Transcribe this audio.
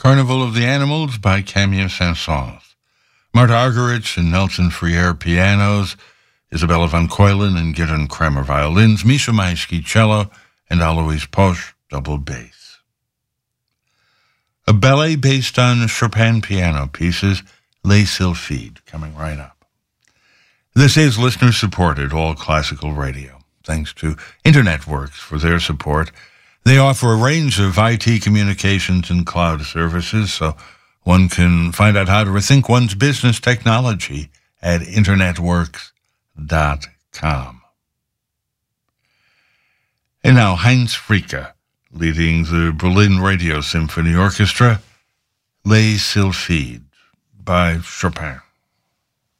Carnival of the Animals by Camille Saint-Saëns. Marta Argerich and Nelson Freire pianos, Isabella van Keulen and Gideon Kramer violins, Misha Maisky cello, and Alois Posch double bass. A ballet based on Chopin piano pieces, Les Sylphides, coming right up. This is listener-supported all classical radio. Thanks to InternetWorks for their support. They offer a range of IT communications and cloud services, so one can find out how to rethink one's business technology at internetworks.com. And now Heinz Fricke, leading the Berlin Radio Symphony Orchestra, Les Sylphides by Chopin.